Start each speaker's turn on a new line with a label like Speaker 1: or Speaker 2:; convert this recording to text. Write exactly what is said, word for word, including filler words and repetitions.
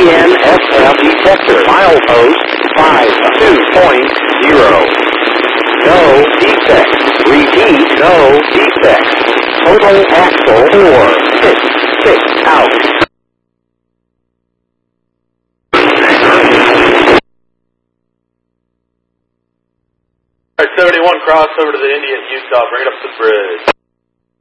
Speaker 1: N S F detector. Milepost five two point zero. No defects. Repeat, no defects. Total axle four six six out.
Speaker 2: seventy-one, cross over to the Indian Utah, bring it up to the bridge.